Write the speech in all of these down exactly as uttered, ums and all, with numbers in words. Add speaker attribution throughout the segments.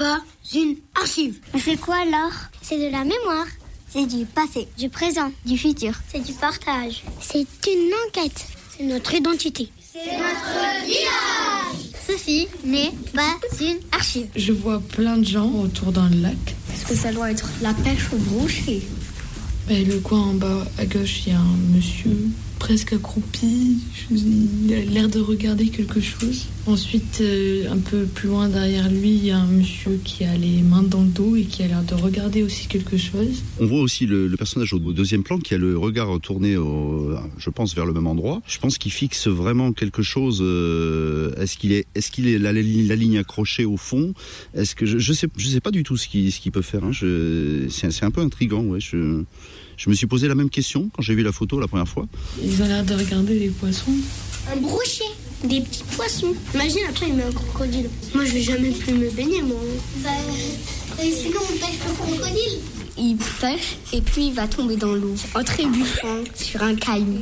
Speaker 1: pas une archive.
Speaker 2: On fait quoi alors? C'est de la mémoire. C'est du passé, du présent, du futur. C'est du partage. C'est une enquête.
Speaker 1: C'est notre identité.
Speaker 2: C'est notre village. Ceci n'est pas une archive.
Speaker 3: Je vois plein de gens autour d'un lac.
Speaker 1: Est-ce que ça doit être la pêche au brochet?
Speaker 3: Et le coin en bas à gauche, il y a un monsieur presque accroupi. Il a l'air de regarder quelque chose. Ensuite, euh, un peu plus loin derrière lui, il y a un monsieur qui a les mains dans le dos et qui a l'air de regarder aussi quelque chose.
Speaker 4: On voit aussi le, le personnage au deuxième plan qui a le regard tourné, au, je pense, vers le même endroit. Je pense qu'il fixe vraiment quelque chose. Euh, est-ce qu'il est, est-ce qu'il est la, la, la ligne accrochée au fond? Est-ce que je, je sais, je sais pas du tout ce qu'il, ce qu'il peut faire. Hein. Je, c'est, c'est un peu intriguant. Ouais. Je, je me suis posé la même question quand j'ai vu la photo la première fois.
Speaker 3: Ils ont l'air de regarder les poissons.
Speaker 1: Un brochet, des petits poissons. Imagine après il met un crocodile. Moi je vais jamais plus me baigner moi.
Speaker 2: Bah, et sinon on pêche le crocodile.
Speaker 1: Il pêche et puis il va tomber dans l'eau en trébuchant sur un caillou.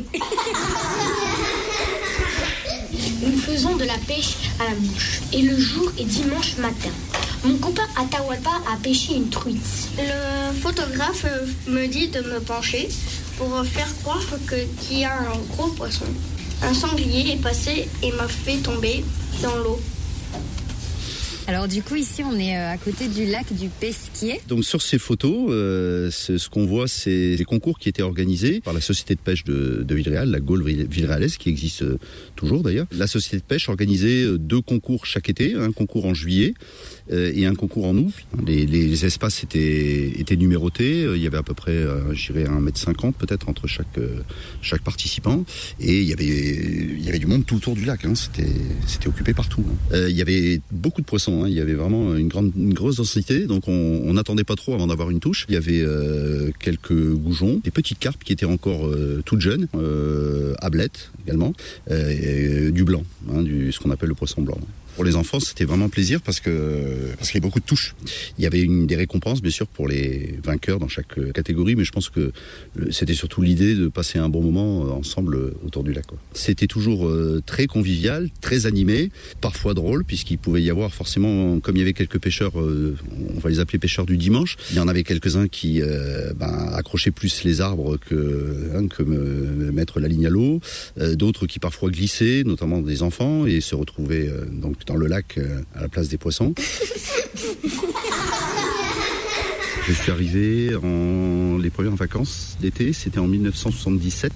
Speaker 1: Nous faisons de la pêche à la mouche et le jour est dimanche matin. Mon copain Atahualpa a pêché une truite. Le photographe me dit de me pencher pour faire croire que, qu'il y a un gros poisson. Un sanglier est passé et m'a fait tomber dans l'eau.
Speaker 5: Alors du coup ici on est à côté du lac du Pesquier.
Speaker 4: Donc sur ces photos, euh, ce qu'on voit c'est des concours qui étaient organisés par la société de pêche de, de Villeréal, la Gaule Villeréalaise, qui existe toujours d'ailleurs. La société de pêche organisait deux concours chaque été, un concours en juillet euh, et un concours en août. Les, les espaces étaient, étaient numérotés, il y avait à peu près, euh, je dirais, un mètre cinquante peut-être entre chaque, euh, chaque participant. Et il y avait, il y avait du monde tout autour du lac, hein. c'était, c'était occupé partout. Hein. Euh, il y avait beaucoup de poissons. Il y avait vraiment une grande, une grosse densité, donc on n'attendait pas trop avant d'avoir une touche. Il y avait euh, quelques goujons, des petites carpes qui étaient encore euh, toutes jeunes, euh, ablettes également, euh, et du blanc, hein, du, ce qu'on appelle le poisson blanc. Pour les enfants, c'était vraiment plaisir parce que parce qu'il y avait beaucoup de touches. Il y avait une, des récompenses, bien sûr, pour les vainqueurs dans chaque catégorie, mais je pense que c'était surtout l'idée de passer un bon moment ensemble autour du lac, quoi. C'était toujours euh, très convivial, très animé, parfois drôle, puisqu'il pouvait y avoir forcément, comme il y avait quelques pêcheurs, euh, on va les appeler pêcheurs du dimanche, il y en avait quelques-uns qui euh, ben, accrochaient plus les arbres que, hein, que me, mettre la ligne à l'eau, euh, d'autres qui parfois glissaient, notamment des enfants, et se retrouvaient euh, donc dans le lac euh, à la place des poissons. Je suis arrivé en les premières vacances d'été, c'était en dix-neuf cent soixante-dix-sept.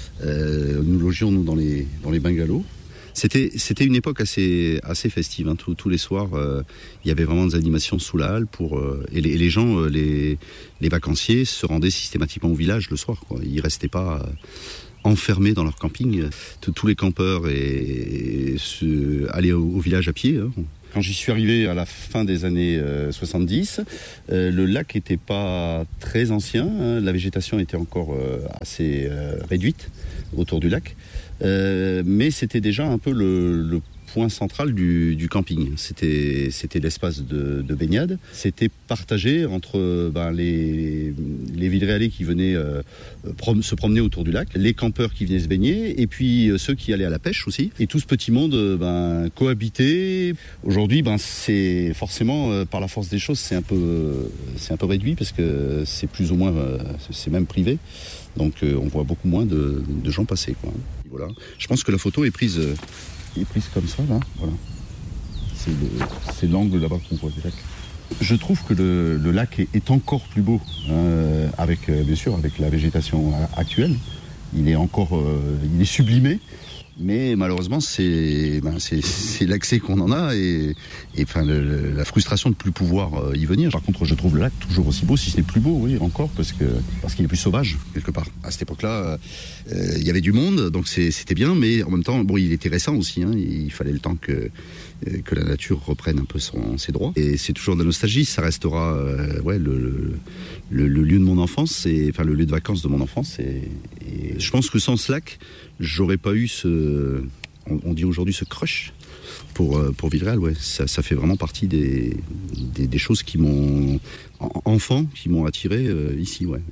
Speaker 4: Euh, nous logions nous dans les dans les bungalows. C'était c'était une époque assez assez festive. Hein. Tous, tous les soirs, euh, il y avait vraiment des animations sous la halle pour euh, et, les, et les gens, euh, les les vacanciers se rendaient systématiquement au village le soir, quoi. Ils restaient pas euh, enfermés dans leur camping. Tous les campeurs et, et se, allaient au, au village à pied. Hein. Quand j'y suis arrivé à la fin des années euh, soixante-dix, euh, le lac n'était pas très ancien. Hein. La végétation était encore euh, assez euh, réduite autour du lac. Euh, mais c'était déjà un peu le, le point central du, du camping. C'était, c'était l'espace de, de baignade. C'était partagé entre ben, les, les Villeréalais qui venaient euh, prom- se promener autour du lac, les campeurs qui venaient se baigner, et puis euh, ceux qui allaient à la pêche aussi. Et tout ce petit monde ben, cohabitait. Aujourd'hui, ben, c'est forcément, euh, par la force des choses, c'est un peu, c'est un peu réduit parce que c'est plus ou moins, euh, c'est même privé. Donc euh, on voit beaucoup moins de, de gens passer, quoi. Voilà. Je pense que la photo est prise, euh, est prise comme ça, là. Voilà. C'est, le, c'est l'angle là-bas qu'on voit du lac. Je trouve que le, le lac est, est encore plus beau, hein, avec, euh, bien sûr, avec la végétation actuelle. Il est encore, euh, il est sublimé. Mais malheureusement, c'est, ben, c'est, c'est l'accès qu'on en a et, et enfin, le, la frustration de ne plus pouvoir euh, y venir. Par contre, je trouve le lac toujours aussi beau, si ce n'est plus beau, oui, encore, parce, que, parce qu'il est plus sauvage, quelque part. À cette époque-là, euh, il y avait du monde, donc c'est, c'était bien, mais en même temps, bon, il était récent aussi. Hein, il fallait le temps que, que la nature reprenne un peu son, ses droits. Et c'est toujours de la nostalgie, ça restera euh, ouais, le, le, le, le lieu de mon enfance, et, enfin le lieu de vacances de mon enfance. Et, et je pense que sans ce lac, j'aurais pas eu ce, on, on dit aujourd'hui ce crush pour pour Villeréal. Ouais, ça, ça fait vraiment partie des, des des choses qui m'ont enfant qui m'ont attiré euh, ici. Ouais.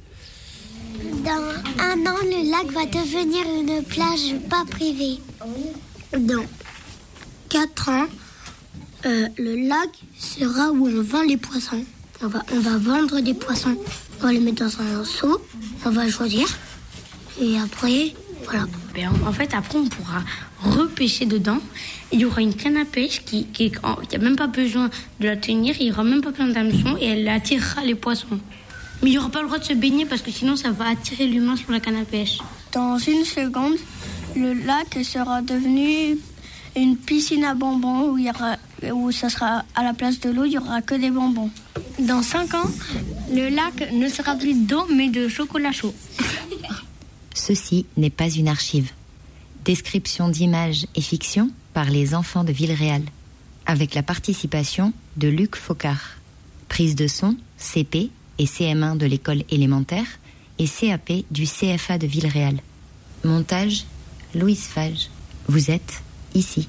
Speaker 2: Dans un an, le lac va devenir une plage pas privée.
Speaker 1: Dans quatre ans,
Speaker 2: euh, le lac sera où on vend les poissons. On va, on va vendre des poissons. On va les mettre dans un seau, on va choisir. Et après, voilà.
Speaker 6: Ben, en fait, après, on pourra repêcher dedans. Il y aura une canne à pêche qui qui n'y a même pas besoin de la tenir. Il n'y aura même pas besoin d'hameçon et elle attirera les poissons. Mais il n'y aura pas le droit de se baigner parce que sinon, ça va attirer l'humain sur la canne à pêche.
Speaker 7: Dans une seconde, le lac sera devenu une piscine à bonbons où, il y aura, où ça sera à la place de l'eau, il n'y aura que des bonbons.
Speaker 6: Dans cinq ans, le lac ne sera plus d'eau mais de chocolat chaud.
Speaker 5: Ceci n'est pas une archive. Description d'images et fiction par les enfants de Villeréal, avec la participation de Luc Focard. Prise de son, C P et C M un de l'école élémentaire et C A P du C F A de Villeréal. Montage, Louise Fage. Vous êtes ici.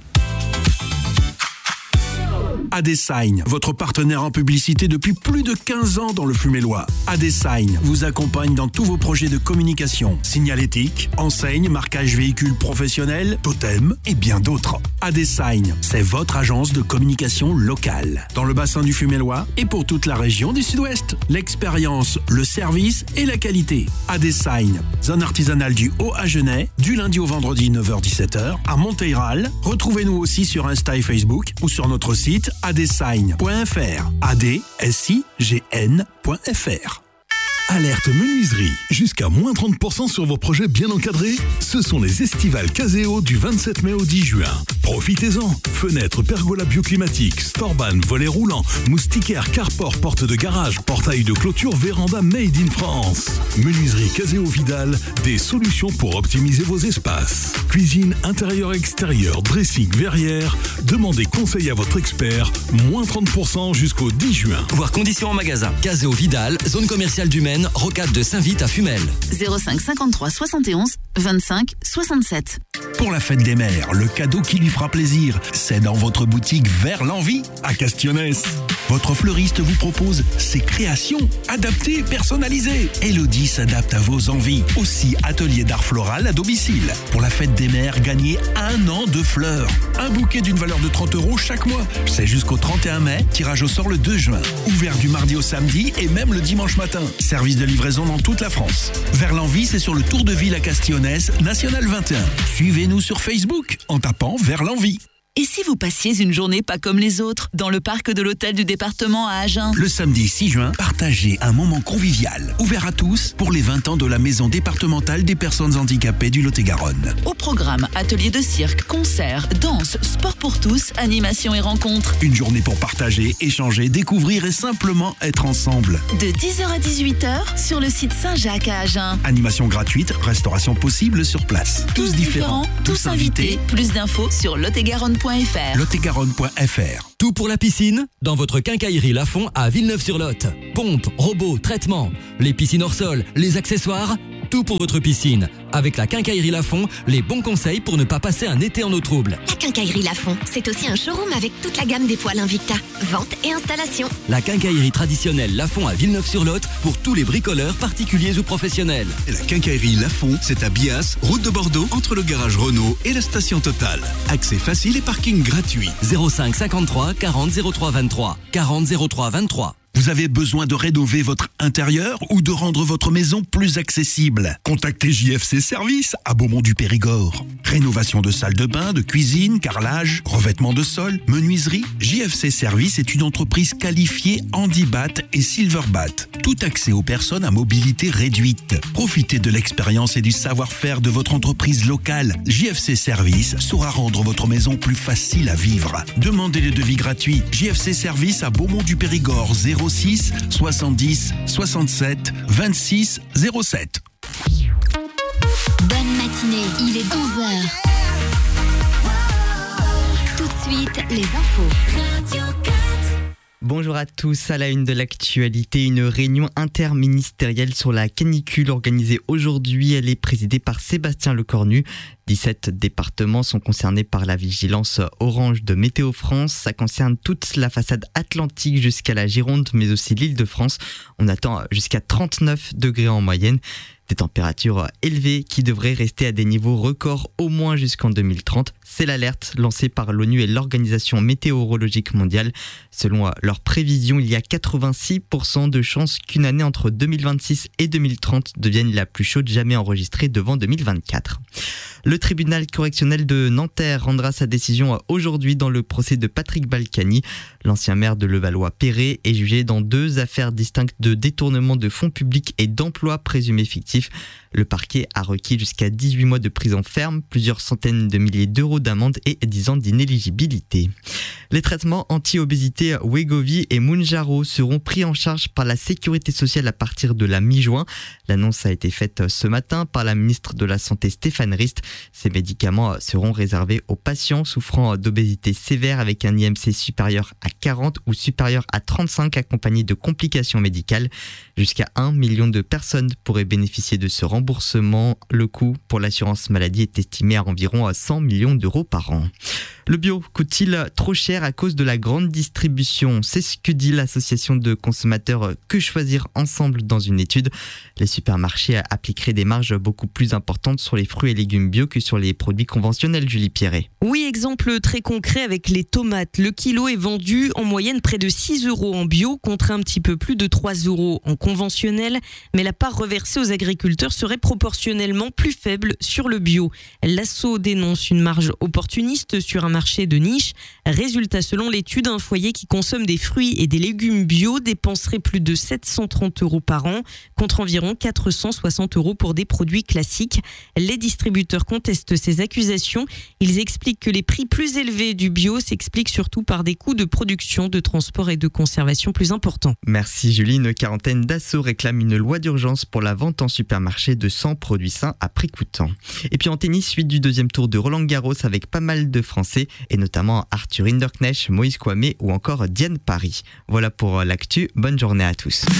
Speaker 8: Adesign, votre partenaire en publicité depuis plus de quinze ans dans le Fumélois. Adesign vous accompagne dans tous vos projets de communication, signalétique, enseigne, marquage véhicule professionnel, totem et bien d'autres. Adesign, c'est votre agence de communication locale dans le bassin du Fumélois et pour toute la région du Sud-Ouest. L'expérience, le service et la qualité. Adesign, zone artisanale du Haut-Agenais, du lundi au vendredi neuf heures dix-sept heures à Monteyral. Retrouvez-nous aussi sur Insta et Facebook ou sur notre site adesign point f r. A D S I G N point F R.
Speaker 9: Alerte menuiserie, jusqu'à moins trente pour cent sur vos projets bien encadrés. Ce sont les estivales Caseo du vingt-sept mai au dix juin. Profitez-en. Fenêtres, pergolas bioclimatiques, storban, volets roulants, moustiquaires, carport, porte de garage, portail de clôture, véranda made in France. Menuiserie Caseo Vidal, des solutions pour optimiser vos espaces. Cuisine intérieur-extérieur, dressing, verrière. Demandez conseil à votre expert. Moins trente pour cent jusqu'au dix juin.
Speaker 10: Voir conditions en magasin. Caseo Vidal, zone commerciale du Maine, rocade de Saint-Vite à Fumel.
Speaker 11: zéro cinq cinquante-trois soixante et onze vingt-cinq soixante-sept.
Speaker 8: Pour la fête des mères, le cadeau qui lui fera plaisir, c'est dans votre boutique Vers l'Envie à Castionès. Votre fleuriste vous propose ses créations adaptées, personnalisées. Elodie s'adapte à vos envies. Aussi, atelier d'art floral à domicile. Pour la fête des mères, gagnez un an de fleurs. Un bouquet d'une valeur de trente euros chaque mois. C'est jusqu'au trente et un mai, tirage au sort le deux juin. Ouvert du mardi au samedi et même le dimanche matin. Service de livraison dans toute la France. Vers l'Envie, c'est sur le Tour de Ville à Castionès, National vingt et un. Suivez-nous sur Facebook en tapant Vers l'Envie.
Speaker 11: Et si vous passiez une journée pas comme les autres, dans le parc de l'hôtel du département à Agen?
Speaker 8: Le samedi six juin, partagez un moment convivial, ouvert à tous pour les vingt ans de la maison départementale des personnes handicapées du Lot-et-Garonne.
Speaker 11: Au programme, ateliers de cirque, concerts, danse, sport pour tous, animation et rencontres.
Speaker 8: Une journée pour partager, échanger, découvrir et simplement être ensemble.
Speaker 11: De dix heures à dix-huit heures, sur le site Saint-Jacques à Agen.
Speaker 8: Animation gratuite, restauration possible sur place.
Speaker 11: Tous, tous différents, différents, tous, tous invités. invités. Plus d'infos sur lot et garonne point f r.
Speaker 8: lot et garonne point f r.
Speaker 10: Tout pour la piscine, dans votre quincaillerie Lafont à Villeneuve-sur-Lot. Pompe, robots, traitements, les piscines hors sol, les accessoires, tout pour votre piscine. Avec la quincaillerie Lafont, les bons conseils pour ne pas passer un été en eau trouble.
Speaker 12: La quincaillerie Lafont, c'est aussi un showroom avec toute la gamme des poêles Invicta, vente et installation.
Speaker 10: La quincaillerie traditionnelle Lafont à Villeneuve-sur-Lot pour tous les bricoleurs particuliers ou professionnels.
Speaker 13: Et la quincaillerie Lafont, c'est à Bias, route de Bordeaux, entre le garage Renault et la station Total. Accès facile et parking gratuit.
Speaker 10: zéro cinq cinquante-trois quarante zéro trois vingt-trois. quarante zéro trois vingt-trois.
Speaker 8: Vous avez besoin de rénover votre intérieur ou de rendre votre maison plus accessible? Contactez J F C Service à Beaumont du Périgord. Rénovation de salle de bain, de cuisine, carrelage, revêtement de sol, menuiserie. J F C Service est une entreprise qualifiée Handibat et Silverbat. Tout accès aux personnes à mobilité réduite. Profitez de l'expérience et du savoir-faire de votre entreprise locale. J F C Service saura rendre votre maison plus facile à vivre. Demandez le devis gratuit. J F C Service à Beaumont du Périgord, zéro six soixante-dix soixante-sept vingt-six zéro sept.
Speaker 12: Bonne matinée, il est onze heures. Tout de suite, les infos.
Speaker 14: Bonjour à tous, à la une de l'actualité, une réunion interministérielle sur la canicule organisée aujourd'hui. Elle est présidée par Sébastien Lecornu. dix-sept départements sont concernés par la vigilance orange de Météo France. Ça concerne toute la façade atlantique jusqu'à la Gironde, mais aussi l'Île-de-France. On attend jusqu'à trente-neuf degrés en moyenne. Des températures élevées qui devraient rester à des niveaux records au moins jusqu'en deux mille trente. C'est l'alerte lancée par l'ONU et l'Organisation météorologique mondiale. Selon leurs prévisions, il y a quatre-vingt-six pour cent de chances qu'une année entre deux mille vingt-six et deux mille trente devienne la plus chaude jamais enregistrée devant deux mille vingt-quatre. Le tribunal correctionnel de Nanterre rendra sa décision aujourd'hui dans le procès de Patrick Balkany. L'ancien maire de Levallois-Perret est jugé dans deux affaires distinctes de détournement de fonds publics et d'emploi présumés fictifs. Le parquet a requis jusqu'à dix-huit mois de prison ferme, plusieurs centaines de milliers d'euros d'amende et dix ans d'inéligibilité. Les traitements anti-obésité Wegovy et Mounjaro seront pris en charge par la Sécurité sociale à partir de la mi-juin. L'annonce a été faite ce matin par la ministre de la Santé Stéphane Rist. Ces médicaments seront réservés aux patients souffrant d'obésité sévère avec un I M C supérieur à quarante ou supérieur à trente-cinq accompagné de complications médicales. Jusqu'à un million de personnes pourraient bénéficier de ce remboursement. Le coût pour l'assurance maladie est estimé à environ cent millions d'euros par an. Le bio coûte-t-il trop cher à cause de la grande distribution ? C'est ce que dit l'association de consommateurs Que Choisir Ensemble dans une étude. Les supermarchés appliqueraient des marges beaucoup plus importantes sur les fruits et légumes bio que sur les produits conventionnels, Julie Pierret.
Speaker 15: Oui, exemple très concret avec les tomates. Le kilo est vendu en moyenne près de six euros en bio contre un petit peu plus de trois euros en conventionnel. Mais la part reversée aux agriculteurs serait proportionnellement plus faible sur le bio. L'Asso dénonce une marge opportuniste sur un marché de niche. Résultat, selon l'étude, un foyer qui consomme des fruits et des légumes bio dépenserait plus de sept cent trente euros par an contre environ quatre cent soixante euros pour des produits classiques. Les distributeurs contestent ces accusations. Ils expliquent que les prix plus élevés du bio s'expliquent surtout par des coûts de production, de transport et de conservation plus importants.
Speaker 14: Merci Julie. Une quarantaine d'assos réclament une loi d'urgence pour la vente en supermarché de cent produits sains à prix coûtant. Et puis en tennis, suite du deuxième tour de Roland Garros avec pas mal de Français et notamment Arthur Hinderknecht, Moïse Kouamé ou encore Diane Paris. Voilà pour l'actu. Bonne journée à tous.